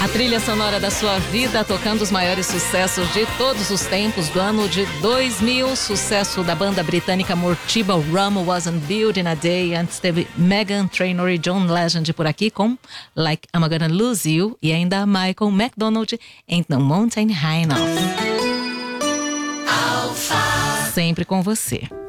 A trilha sonora da sua vida, tocando os maiores sucessos de todos os tempos do ano de 2000. Sucesso da banda britânica Mortiba, Rome Wasn't Built in a Day. Antes teve Meghan Trainor e John Legend por aqui com Like I'm Gonna Lose You. E ainda Michael McDonald, Ain't No Mountain High Enough. Sempre com você.